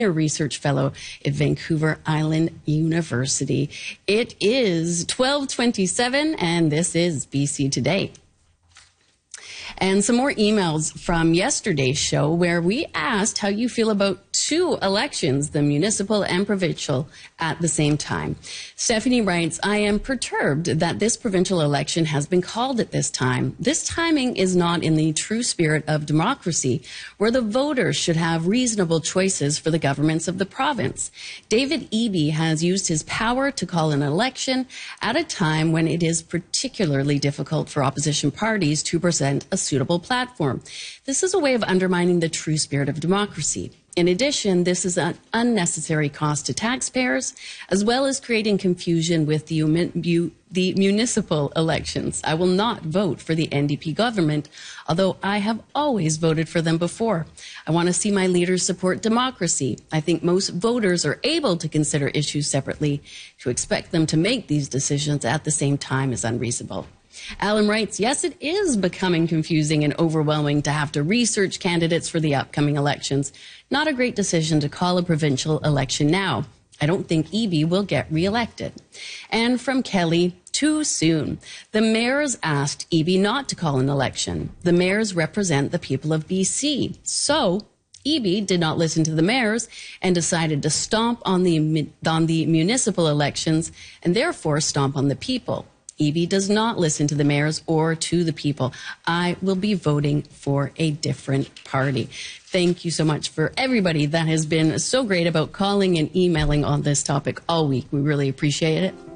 Research Fellow at Vancouver Island University. It is 12:27, and this is BC Today. And some more emails from yesterday's show where we asked how you feel about two elections, the municipal and provincial, at the same time. Stephanie writes, I am perturbed that this provincial election has been called at this time. This timing is not in the true spirit of democracy, where the voters should have reasonable choices for the governments of the province. David Eby has used his power to call an election at a time when it is particularly difficult for opposition parties to present a suitable platform. This is a way of undermining the true spirit of democracy. In addition, this is an unnecessary cost to taxpayers, as well as creating confusion with the municipal elections. I will not vote for the NDP government, although I have always voted for them before. I want to see my leaders support democracy. I think most voters are able to consider issues separately. To expect them to make these decisions at the same time is unreasonable. Alan writes, yes, it is becoming confusing and overwhelming to have to research candidates for the upcoming elections. Not a great decision to call a provincial election now. I don't think Eby will get re-elected. And from Kelly, too soon. The mayors asked Eby not to call an election. The mayors represent the people of BC. So Eby did not listen to the mayors and decided to stomp on the municipal elections and therefore stomp on the people. Eby does not listen to the mayors or to the people. I will be voting for a different party. Thank you so much for everybody that has been so great about calling and emailing on this topic all week. We really appreciate it.